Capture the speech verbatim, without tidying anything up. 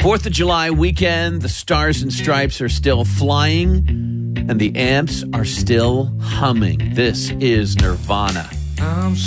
fourth of July weekend, the Stars and Stripes are still flying, and the amps are still humming. This is Nirvana. I'm